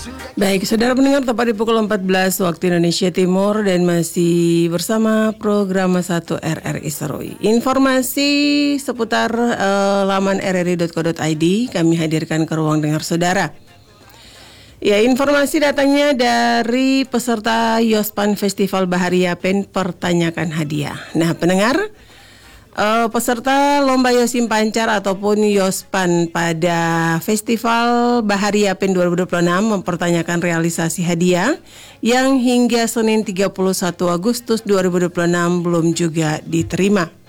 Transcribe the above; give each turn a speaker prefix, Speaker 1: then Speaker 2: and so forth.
Speaker 1: Baik, saudara pendengar, tepat di pukul 14 waktu Indonesia Timur dan masih bersama program 1 RRI Serowi. Informasi seputar laman rri.co.id kami hadirkan ke ruang dengar saudara. Ya, informasi datangnya dari peserta Yospan Festival Bahari Yapen pertanyakan hadiah. Nah, pendengar, peserta Lomba Yosim Pancar ataupun Yospan pada Festival Bahari Yapen 2026 mempertanyakan realisasi hadiah yang hingga Senin 31 Agustus 2026 belum juga diterima.